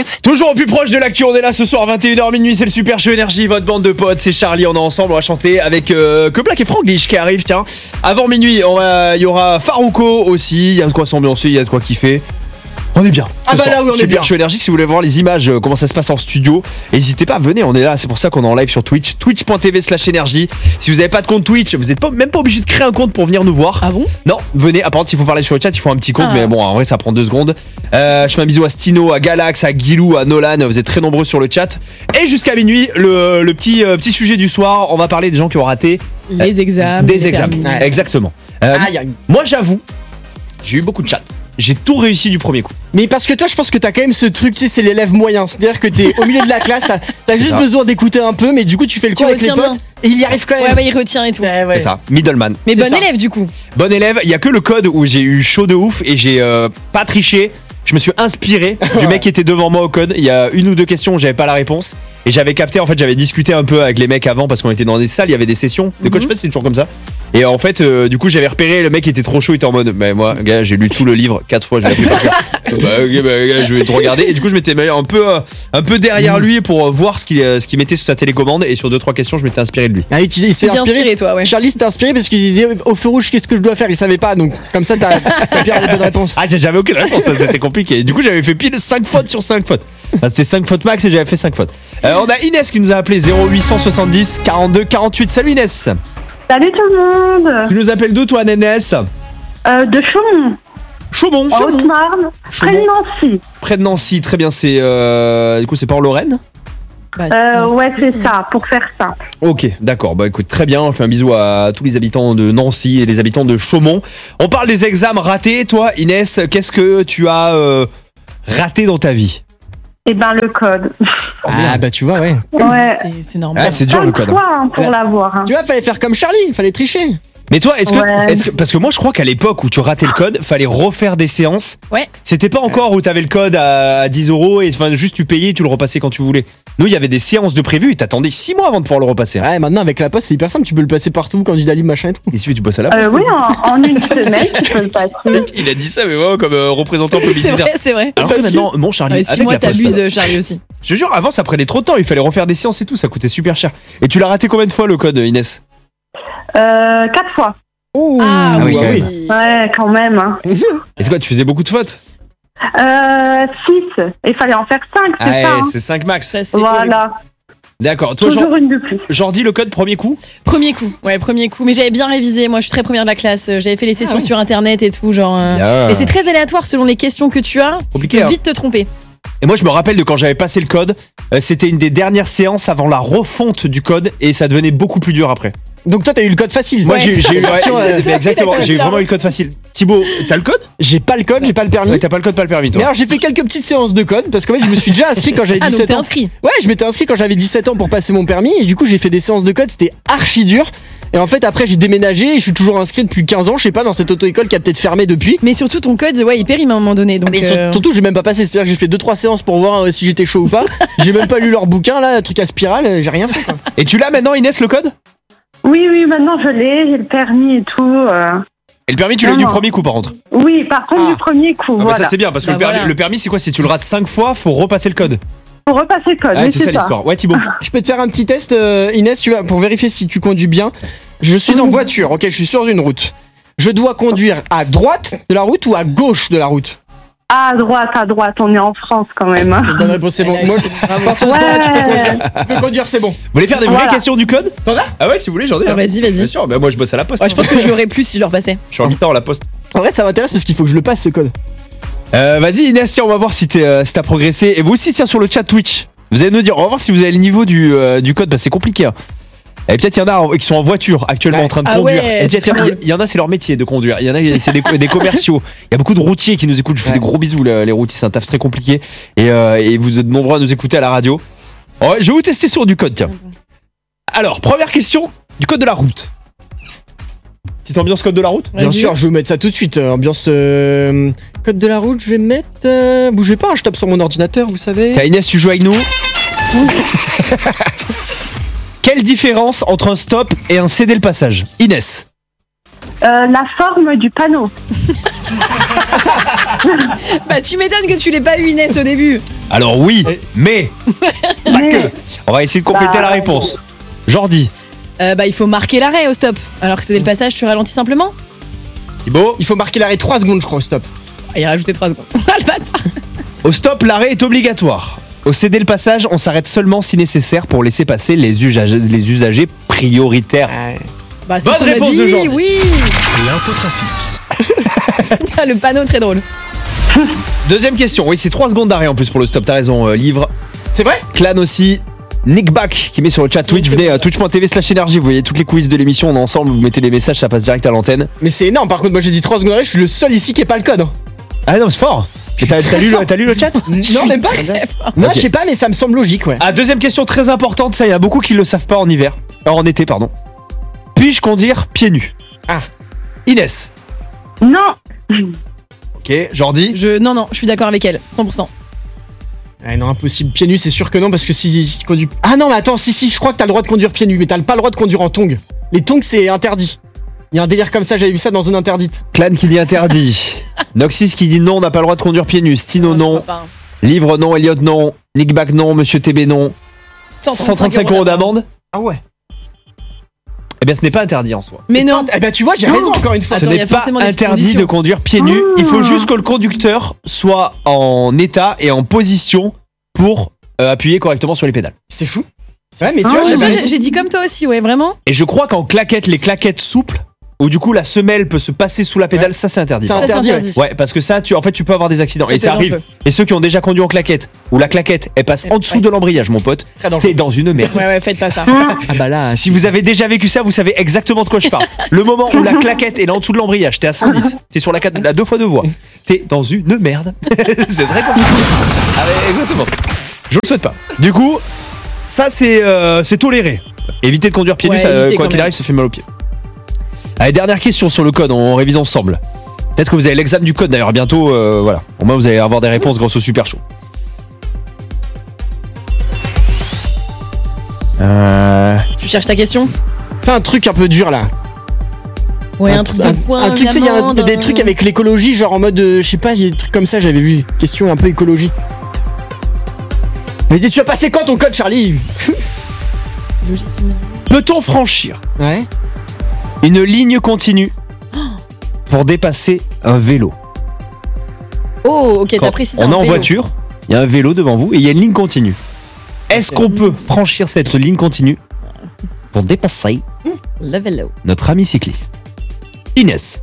Toujours au plus proche de l'actu, on est là ce soir 21h minuit, c'est le Super Show Énergie, votre bande de potes, c'est Charlie, on est ensemble, on va chanter avec Black et Franglish qui arrive, tiens. Avant minuit, il y aura Farouko aussi, il y a de quoi s'ambiancer, il y a de quoi kiffer. On est bien. Ah bah là oui, on est Super bien. Show Énergie, si vous voulez voir les images, comment ça se passe en studio, n'hésitez pas, venez, on est là, c'est pour ça qu'on est en live sur Twitch, twitch.tv/énergie. Si vous n'avez pas de compte Twitch, vous n'êtes même pas obligé de créer un compte pour venir nous voir. Ah bon? Non, venez, à part s'il faut parler sur le chat, il faut un petit compte, mais bon, en vrai ça prend 2 secondes. Je fais un bisou à Stino, à Galax, à Guilou, à Nolan, vous êtes très nombreux sur le chat. Et jusqu'à minuit, le petit sujet du soir, on va parler des gens qui ont raté les examens. Des examens, Ouais. exactement. Aïe, aïe. Moi j'avoue, j'ai eu beaucoup de chat. J'ai tout réussi du premier coup. Mais parce que toi, je pense que t'as quand même ce truc, tu sais, c'est l'élève moyen. C'est-à-dire que t'es au milieu de la classe, t'as juste ça. besoin d'écouter un peu, mais du coup, tu fais le Tu cours avec les retiens potes bien. et il y arrive quand même. Ouais, bah il retient et tout. Ouais, ouais. C'est ça, middleman. Mais C'est bon ça. élève du coup. Bon élève, il y a que le code où j'ai eu chaud de ouf et j'ai pas triché. Je me suis inspiré du mec qui était devant moi au code. Il y a 1 ou 2 questions où j'avais pas la réponse. Et j'avais capté, en fait, j'avais discuté un peu avec les mecs avant parce qu'on était dans des salles, il y avait des sessions. De code, je sais pas si c'est toujours comme ça. Et en fait, du coup, j'avais repéré le mec qui était trop chaud, il était en mode, mais moi, gars, j'ai lu tout le livre 4 fois, je l'ai appris par cœur. Ok, gars, je vais te regarder. Et du coup, je m'étais mis un peu derrière lui pour voir ce qu'il mettait sur sa télécommande. Et sur 2-3 questions, je m'étais inspiré de lui. Ah, il s'est Tu t'es inspiré toi, ouais. Charlie s'est inspiré parce qu'il disait au feu rouge, qu'est-ce que je dois faire? Il savait pas, donc comme ça, t'as bien les bonnes réponses. Ah, j'avais aucune réponse, ça, c'était compliqué. Du coup, j'avais fait pile 5 fautes sur 5 fautes. Enfin, c'était 5 fautes max et j'avais fait 5 fautes. On a Inès qui nous a appelé 0870 42 48. Salut Inès. Salut tout le monde. Tu nous appelles d'où toi, Inès? De Chaumont, Chaumont. en Haute-Marne, près de Nancy. Près de Nancy, très bien. C'est du coup, c'est pas en Lorraine? Bah, Ouais, c'est ça, pour faire ça. Ok, d'accord. Bah écoute, très bien. On fait un bisou à tous les habitants de Nancy et les habitants de Chaumont. On parle des examens ratés. Toi, Inès, qu'est-ce que tu as raté dans ta vie? Eh ben, le code. Ah, bah tu vois, ouais. Ouais. c'est normal. Ah, c'est dur le 5 code. fois pour Ouais. l'avoir. Tu vois, fallait faire comme Charlie, fallait tricher. Mais toi, Ouais. parce que moi je crois qu'à l'époque où tu ratais le code, fallait refaire des séances. Ouais. C'était pas encore où t'avais le code à 10 € et enfin juste tu payais, tu le repassais quand tu voulais. Nous, il y avait des séances de prévues et t'attendais 6 mois avant de pouvoir le repasser. Ouais, maintenant avec la poste, c'est hyper simple, tu peux le passer partout, candidat libre, machin et tout. Et si tu bosses à la poste. Oui, en une semaine, tu peux le passer. Il a dit ça, mais moi comme représentant C'est publicitaire. vrai, c'est vrai. Alors que maintenant, mon Charlie, 6 avec mois la poste, t'abuses, Charlie aussi. je te jure, avant ça prenait trop de temps, il fallait refaire des séances et tout, ça coûtait super cher. Et tu l'as raté combien de fois le code, Inès? 4 fois. Ah oui, oui. Ouais, quand même. Hein. Et c'est quoi, tu faisais beaucoup de fautes? 6. Il fallait en faire 5, c'est Ouais, ça. Hein. c'est 5 max. Ça, c'est horrible. Voilà. D'accord, toi Toujours une de plus. Jordi, le code premier coup? Premier coup, ouais, premier coup. Mais j'avais bien révisé. Moi, je suis très première de la classe. J'avais fait les sessions sur internet et tout, genre. Bien. Et c'est très aléatoire selon les questions que tu as. Compliqué, Tu peux hein. vite te tromper. Et moi je me rappelle de quand j'avais passé le code, c'était une des dernières séances avant la refonte du code et ça devenait beaucoup plus dur après. Donc toi, t'as eu le code facile. Moi Ouais. j'ai eu C'est ça, exactement, il a pas j'ai eu le vraiment eu le code facile. Thibaut, t'as le code? J'ai pas le code, j'ai pas le permis. Ouais, t'as pas le code, pas le permis Mais toi. alors j'ai fait quelques petites séances de code parce qu'en fait je me suis déjà inscrit quand j'avais Ah, donc 17 t'es ans. inscrit. Ouais, je m'étais inscrit quand j'avais 17 ans pour passer mon permis et du coup j'ai fait des séances de code, c'était archi dur. Et en fait après j'ai déménagé et je suis toujours inscrit depuis 15 ans, je sais pas, dans cette auto-école qui a peut-être fermé depuis. Mais surtout, ton code, ouais, il périme à un moment donné. Donc, Mais surtout j'ai même pas passé, c'est-à-dire que j'ai fait 2-3 séances pour voir si j'étais chaud ou pas. J'ai même pas lu leur bouquin là, le truc à spirale, j'ai rien fait quoi. Et tu l'as maintenant Inès le code? Oui, maintenant je l'ai, j'ai le permis et tout. Et le permis tu l'as eu du Vraiment. premier coup par contre. Oui, par contre, Ah. du premier coup, Ah bah voilà. ça c'est bien parce que Bah le permis c'est quoi? Si tu le rates 5 fois, faut repasser le code. Pour repasser le code, Ouais, oui, c'est ça l'histoire. Ouais Thibaut. Je peux te faire un petit test Inès, tu vas pour vérifier si tu conduis bien. Je suis en voiture, ok, je suis sur une route. Je dois conduire à droite de la route ou à gauche de la route? À droite, on est en France quand même. Hein. C'est une bonne réponse, c'est bon. Moi, à partir de ce moment-là, tu peux conduire. Tu peux conduire, c'est bon. Vous voulez faire des vraies Voilà. questions du code? T'en as? Ah ouais si vous voulez j'en ai. Ah, vas-y, Bien vas-y. sûr, bah moi je bosse à la poste. Ouais, je pense que je l'aurais plus si je le repassais. Je suis en mi-temps à la poste. En vrai, ça m'intéresse parce qu'il faut que je le passe ce code. Vas-y Inès, tiens, on va voir si t'as progressé. Et vous aussi, tiens, sur le chat Twitch. Vous allez nous dire, on va voir si vous avez le niveau du code, parce que c'est compliqué. Hein. Et peut-être il y en a qui sont en voiture actuellement Ouais. en train de Ah conduire. ouais, Et peut-être il y en a, c'est leur métier de conduire. Il y en a, c'est des commerciaux. Il y a beaucoup de routiers qui nous écoutent. Je vous fais Ouais. des gros bisous, les routiers. C'est un taf très compliqué. Et vous êtes nombreux à nous écouter à la radio. Ouais, je vais vous tester sur du code, tiens. Alors, première question, du code de la route. Petite ambiance code de la route? Bien Vas-y. sûr, je vais vous mettre ça tout de suite. Ambiance code de la route, je vais mettre. Bougez pas, je tape sur mon ordinateur, vous savez. Tiens, Inès, tu joues avec nous. Quelle différence entre un stop et un céder le passage? Inès. La forme du panneau. Bah, tu m'étonnes que tu l'aies pas eu, Inès, au début. Alors oui, mais pas que. On va essayer de compléter la réponse. Jordi, Bah, il faut marquer l'arrêt au stop. Alors que c'est dès le passage, tu ralentis simplement. Thibaut. Il faut marquer l'arrêt 3 secondes, je crois, au stop. Et rajouter 3 secondes. Ah, le bâtard. Au stop, l'arrêt est obligatoire. Au céder le passage, on s'arrête seulement si nécessaire pour laisser passer les usagers prioritaires. Bah, c'est Bonne ce qu'on a réponse dit, de Jordi. oui. L'infotrafic. Le panneau, très drôle. Deuxième question. Oui, c'est 3 secondes d'arrêt en plus pour le stop. T'as raison, livre. C'est vrai? Clan aussi. Nick Back qui met sur le chat Twitch. Venez à twitch.tv/énergie. Vous voyez toutes les quiz de l'émission. On est ensemble. Vous mettez les messages, ça passe direct à l'antenne. Mais c'est énorme, par contre, moi j'ai dit 3 secondes d'arrêt, je suis le seul ici qui ait pas le code. Hein. Ah non, c'est fort. Mais t'as lu le chat? Non, même pas. Moi, Ok. je sais pas, mais ça me semble logique, ouais. Ah, deuxième question très importante. Ça, il y a beaucoup qui le savent pas en hiver. En été, pardon. Puis-je conduire pieds nus? Ah. Inès. Non. Ok, Jordi. Non, je suis d'accord avec elle, 100%. Ah non, impossible. Pieds nus, c'est sûr que non, parce que si tu conduis. Ah non, mais attends, si, je crois que t'as le droit de conduire pieds nus, mais t'as pas le droit de conduire en tongs. Les tongs, c'est interdit. Il y a un délire comme ça, j'avais vu ça dans zone interdite. Clan qui dit interdit. Noxys qui dit non, on n'a pas le droit de conduire pieds nus. Stino je non. crois pas. Livre non. Elliot non. Nick Back non. Monsieur TB non. 135 euros d'amende. Ah ouais. Eh bien, ce n'est pas interdit en soi. Mais non. Eh ben, tu vois, j'ai raison encore une fois. Attends, Ce il y n'est a pas forcément des petites interdit conditions. de conduire pieds nus. Il faut juste que le conducteur soit en état et en position pour appuyer correctement sur les pédales. C'est fou. Ouais, mais tu Ah, vois, ouais, j'ai Moi, raison. j'ai dit comme toi aussi, ouais, vraiment. Et je crois qu'en claquettes, les claquettes souples, où du coup la semelle peut se passer sous la pédale, ça c'est interdit. C'est Ça, c'est interdit. interdit. Ouais, parce que ça, en fait, tu peux avoir des accidents. Ça, Et c'est ça arrive. dangereux. Et ceux qui ont déjà conduit en claquette, où la claquette, elle passe en dessous Ouais. de l'embrayage, mon pote, Très dangereux. t'es dans une merde. Ouais, faites pas ça. Ah bah là, Si vous avez déjà vécu ça, vous savez exactement de quoi je parle. Le moment où la claquette est là en dessous de l'embrayage, t'es à 110, t'es sur la 2x2 voies, t'es dans une merde. C'est très compliqué. Ah ouais, exactement. Je le souhaite pas. Du coup, ça c'est toléré. Évitez de conduire pieds nus, Ouais, ça, évitez quoi quand qu'il même. arrive, ça fait mal aux pieds. Allez, dernière question sur le code, on révise ensemble. Peut-être que vous avez l'examen du code d'ailleurs bientôt, voilà. Au moins vous allez avoir des réponses grâce au super show. Tu cherches ta question? fais un truc un peu dur là. Ouais, un truc de points. Un truc, tu sais, il y a amende, des trucs avec l'écologie, genre en mode, je sais pas, il y a des trucs comme ça, j'avais vu. Question un peu écologie. Mais dis, tu vas passer quand ton code, Charlie? Logique. Peut-on franchir Ouais. une ligne continue pour dépasser un vélo? Oh, ok, Quand t'as précisé. on un est en vélo. voiture, il y a un vélo devant vous et il y a une ligne continue. Est-ce qu'on peut franchir cette ligne continue pour dépasser Le vélo. notre ami cycliste? Inès.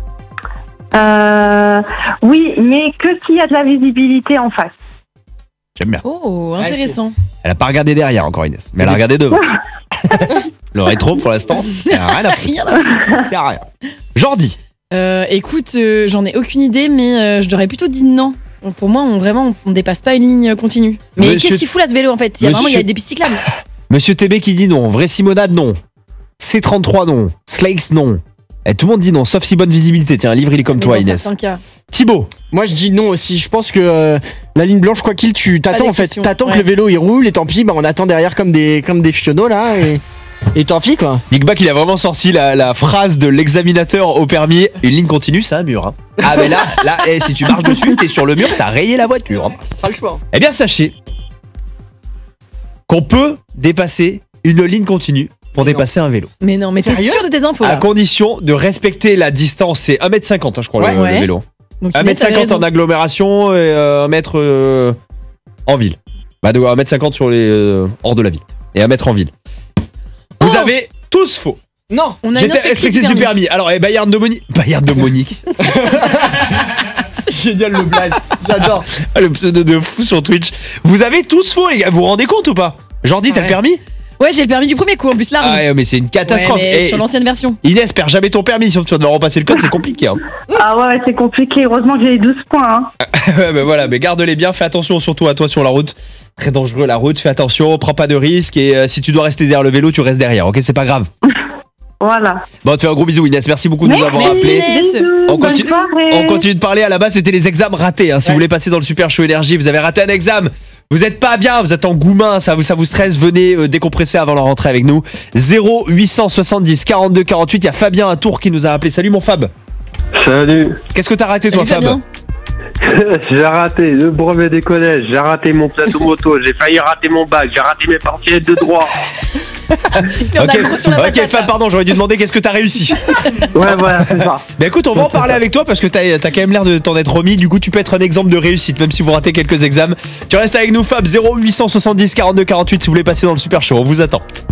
Oui, mais que s'il y a de la visibilité en face. J'aime bien. Oh, intéressant. Elle a pas regardé derrière encore Inès, mais elle a regardé devant. Le rétro pour l'instant, ça sert à rien à foutre. Rien à foutre. Ça sert à rien. Jordi. Écoute, j'en ai aucune idée, mais je devrais plutôt dire non. Pour moi, on dépasse pas une ligne continue. Mais Monsieur- qu'est-ce qu'il fout là ce vélo en fait? Il y a vraiment Monsieur- des pistes cyclables. Monsieur TB qui dit non. Vrai Simonade non. C33 non. Slakes non. Et tout le monde dit non, sauf si bonne visibilité. Tiens, un livre il est comme Mais toi dans Inès. certains cas. Thibaut. Moi je dis non aussi, je pense que la ligne blanche, quoi qu'il, tu t'attends en fait. d'exception, T'attends ouais. que le vélo il roule et tant pis, bah on attend derrière comme des fionos là et tant pis quoi. Nick Back il a vraiment sorti la phrase de l'examinateur au permis. Une ligne continue, c'est un mur. Hein. Ah mais là, si tu marches dessus, t'es sur le mur, t'as rayé la voiture. Hein. Pas le choix. Eh bien sachez qu'on peut dépasser une ligne continue pour Mais non. dépasser un vélo. Mais non, mais t'es Sérieux sûr de tes infos À là? condition de respecter la distance, c'est 1m50 hein, je crois Ouais. le Ouais. vélo. Donc, Inès avait 1m50 raison. en agglomération et 1 mètre en ville. Bah de 1m50 sur les hors de la ville. Et 1 mètre en ville. Vous Oh avez tous faux. Non. On a une J'étais inspectrice inspectrice du du permis. permis. Alors, Bayard de Monique. Bayard de Monique. C'est génial le blaze, j'adore. Ah, le pseudo de fou sur Twitch. Vous avez tous faux, les gars. Vous vous rendez compte ou pas? Jordi, t'as Ouais. le permis? Ouais, j'ai le permis du premier coup en plus large. Ah ouais, mais c'est une catastrophe. Ouais, mais Et sur l'ancienne version. Inès, perds jamais ton permis, sauf que tu vas devoir repasser le code, c'est compliqué. Hein. Ah ouais, c'est compliqué. Heureusement que j'ai les 12 points. Hein. Ouais, mais voilà, mais garde-les bien, fais attention surtout à toi sur la route. Très dangereux la route, fais attention, prends pas de risques et si tu dois rester derrière le vélo, tu restes derrière, ok? C'est pas grave. Voilà. Bon, on te fait un gros bisou Inès, merci beaucoup de nous avoir Merci, appelés. Inès. Bisous, On bonne continue- soirée. On continue de parler, à la base c'était les examens ratés. Hein. Si vous voulez passer dans le Super Show Énergie, vous avez raté un examen. Vous êtes pas bien, vous êtes en goumin, ça vous stresse, venez décompresser avant la rentrée avec nous. 0870 42 48, il y a Fabien à Tours qui nous a appelé. Salut mon Fab. Salut. Qu'est-ce que t'as raté toi Salut, Fab? Fabien. J'ai raté le brevet des collèges, j'ai raté mon plateau moto, j'ai failli rater mon bac, j'ai raté mes partiels de droit. Mais on a gros sur la Ok patate, Fab, là. pardon, j'aurais dû demander qu'est-ce que t'as réussi. Ouais, voilà, c'est ça. Bah écoute, on va en parler avec toi parce que t'as quand même l'air de t'en être remis. Du coup, tu peux être un exemple de réussite, même si vous ratez quelques examens. Tu restes avec nous, Fab. 0870 42 48 si vous voulez passer dans le super show. On vous attend.